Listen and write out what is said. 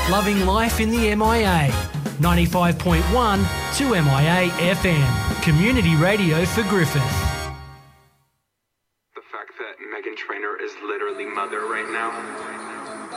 Loving life in the MIA. 95.1 to MIA FM. Community radio for Griffith. The fact that Meghan Trainor is literally mother right now